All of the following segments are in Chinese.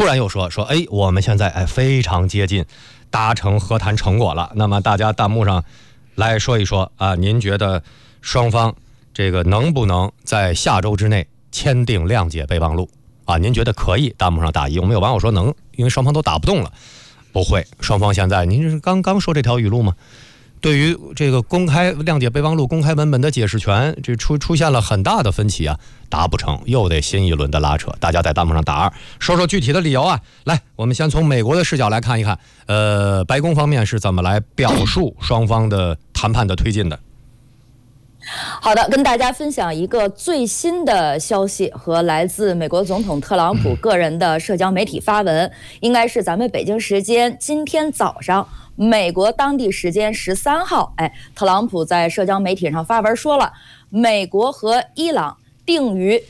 突然又说，哎，我们现在非常接近达成和谈成果了。那么大家弹幕上来说一说啊，您觉得双方这个能不能在下周之内签订谅解备忘录啊？您觉得可以？弹幕上打一。我们有网友说能，因为双方都打不动了。不会，双方现在您是刚刚说这条语录吗？对于这个公开谅解备忘录公开文本的解释权，这出现了很大的分歧啊，达不成，又得新一轮的拉扯。大家在弹幕上打2，说说具体的理由啊。来，我们先从美国的视角来看一看，白宫方面是怎么来表述双方的谈判的推进的。 好的，跟大家分享一个最新的消息和来自美国总统特朗普个人的社交媒体发文，应该是咱们北京时间今天早上，美国当地时间13号，特朗普在社交媒体上发文说了，美国和伊朗定于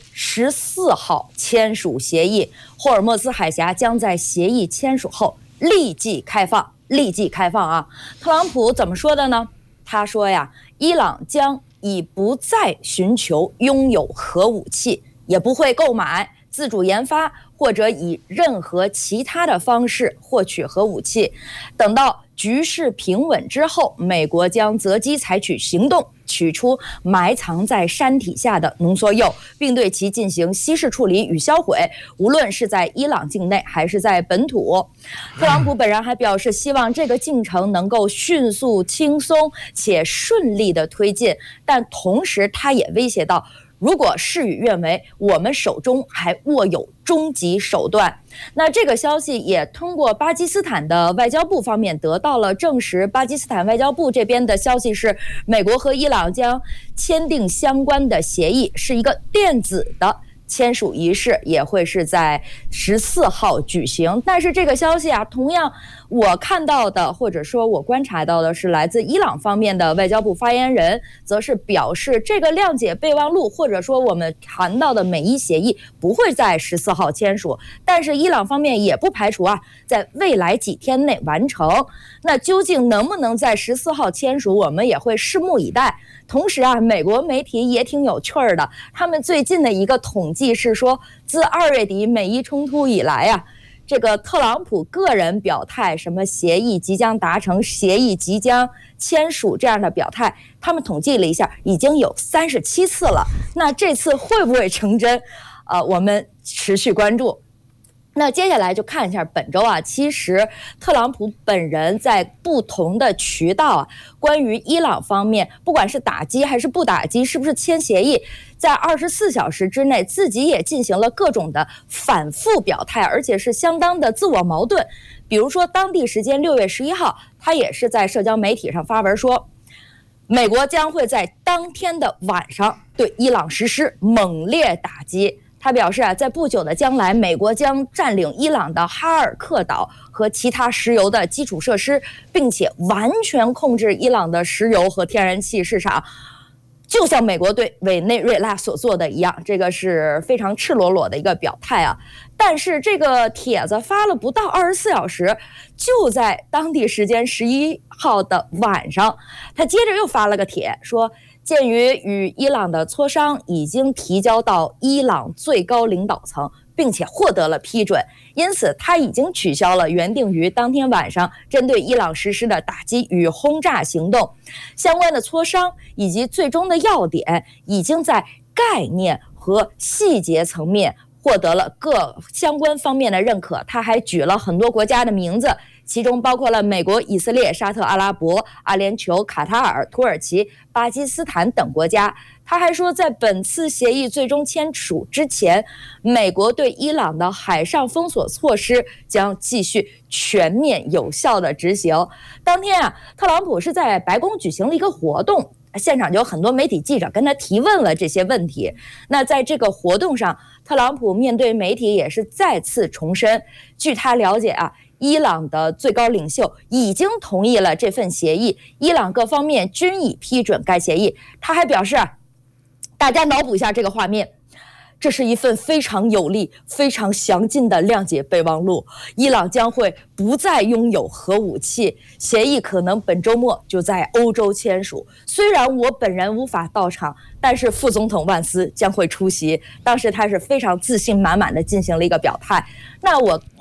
14号签署协议，霍尔莫兹海峡将在协议签署后立即开放。立即开放啊！特朗普怎么说的呢？他说呀，伊朗将已不再寻求拥有核武器，也不会购买、自主研发或者以任何其他的方式获取核武器。等到局势平稳之后，美国将择机采取行动，取出埋藏在山体下的浓缩铀，并对其进行稀释处理与销毁，无论是在伊朗境内还是在本土。特朗普本人还表示，希望这个进程能够迅速、轻松且顺利地推进，但同时他也威胁到，如果事与愿违，我们手中还握有终极手段。那这个消息也通过巴基斯坦的外交部方面得到了证实。巴基斯坦外交部这边的消息是，美国和伊朗将签订相关的协议，是一个电子的签署仪式，也会是在14号举行。但是这个消息啊，同样我看到的或者说我观察到的是，来自伊朗方面的外交部发言人则是表示，这个谅解备忘录或者说我们谈到的美伊协议不会在14号签署，但是伊朗方面也不排除在未来几天内完成。那究竟能不能在14号签署，我们也会拭目以待。同时美国媒体也挺有趣的，他们最近的一个统计是说，自2月底美伊冲突以来这个特朗普个人表态，什么协议即将达成、协议即将签署这样的表态，他们统计了一下，已经有37次了。那这次会不会成真？我们持续关注。那接下来就看一下本周其实特朗普本人在不同的渠道关于伊朗方面，不管是打击还是不打击，是不是签协议，在24小时之内自己也进行了各种的反复表态，而且是相当的自我矛盾。比如说当地时间6月11号，他也是在社交媒体上发文说，美国将会在当天的晚上对伊朗实施猛烈打击。他表示在不久的将来，美国将占领伊朗的哈尔克岛和其他石油的基础设施，并且完全控制伊朗的石油和天然气市场，就像美国对委内瑞拉所做的一样。这个是非常赤裸裸的一个表态但是这个帖子发了不到24小时，就在当地时间11号的晚上，他接着又发了个帖说，鉴于与伊朗的磋商已经提交到伊朗最高领导层，并且获得了批准，因此他已经取消了原定于当天晚上针对伊朗实施的打击与轰炸行动。相关的磋商以及最终的要点已经在概念和细节层面获得了各相关方面的认可。他还举了很多国家的名字，其中包括了美国、以色列、沙特阿拉伯、阿联酋、卡塔尔、土耳其、巴基斯坦等国家。他还说，在本次协议最终签署之前，美国对伊朗的海上封锁措施将继续全面有效地执行。当天特朗普是在白宫举行了一个活动，现场就有很多媒体记者跟他提问了这些问题。那在这个活动上，特朗普面对媒体也是再次重申，据他了解伊朗的最高领袖已经同意了这份协议，伊朗各方面均已批准该协议。他还表示大家脑补一下这个画面，这是一份非常有力、非常详尽的谅解备忘录。伊朗将会不再拥有核武器，协议可能本周末就在欧洲签署。虽然我本人无法到场，但是副总统万斯将会出席。当时他是非常自信满满的进行了一个表态。那我